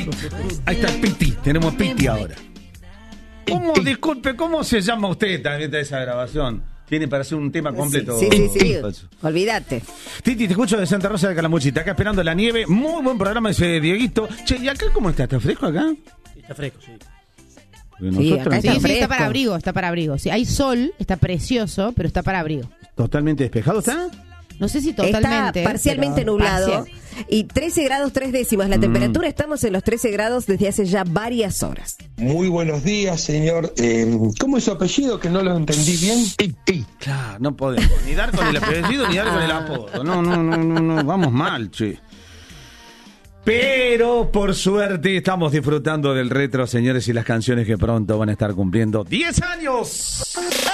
Ahí está Piti, tenemos Piti ahora. ¿Cómo, disculpe, cómo se llama usted también de esa grabación? Tiene para hacer un tema completo. Sí. Olvídate. Titi, te escucho de Santa Rosa de Calamuchita, acá esperando la nieve. Muy buen programa ese Dieguito. Che, ¿y acá cómo está? ¿Está fresco acá? Está fresco, sí. Sí, acá está fresco. Está para abrigo. Sí, hay sol, está precioso, pero está para abrigo. ¿Totalmente despejado está? No sé si totalmente. Está parcialmente nublado. Parcial. Y 13 grados 3 décimas. La temperatura, estamos en los 13 grados desde hace ya varias horas. Muy buenos días, señor. ¿Cómo es su apellido? Que no lo entendí bien. Claro, no podemos ni dar con el apellido ni dar con el apodo. No, vamos mal, che. Pero, por suerte, estamos disfrutando del retro, señores, y las canciones que pronto van a estar cumpliendo 10 años.